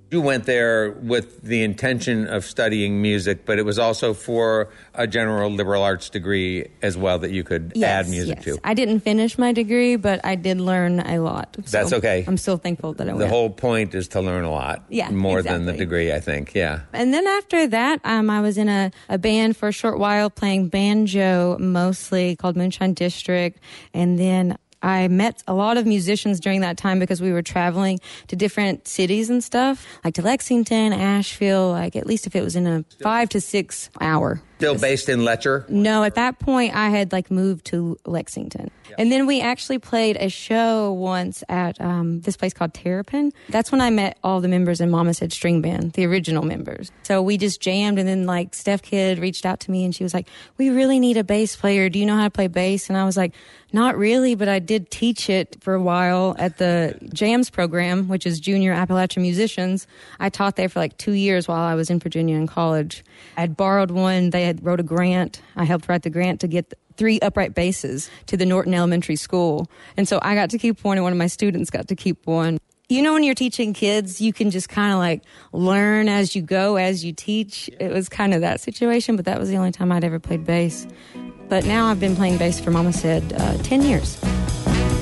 You went there with the intention of studying music, but it was also for a general liberal arts degree as well that you could add music to. I didn't finish my degree, but I did learn a lot. That's okay. I'm so thankful that I went. The whole point is to learn a lot. Yeah, more than the degree, I think. Yeah. And then after that, I was in a band for a short while playing banjo mostly called Moonshine District. And then I met a lot of musicians during that time because we were traveling to different cities and stuff, like to Lexington, Asheville, like at least if it was in a 5 to 6 hour. Still based in Letcher? No, at that point I had moved to Lexington. Yep. And then we actually played a show once at this place called Terrapin. That's when I met all the members in Mama Said String Band, the original members. So we just jammed, and then Steph Kidd reached out to me and she was like, we really need a bass player. Do you know how to play bass? And I was like, not really, but I did teach it for a while at the JAMS program, which is Junior Appalachian Musicians. I taught there for 2 years while I was in Virginia in college. I had borrowed one. They had wrote a grant. I helped write the grant to get 3 upright basses to the Norton Elementary School. And so I got to keep one, and one of my students got to keep one. You know, when you're teaching kids, you can just kind of learn as you go, as you teach. It was kind of that situation, but that was the only time I'd ever played bass. But now I've been playing bass for Mama Said 10 years.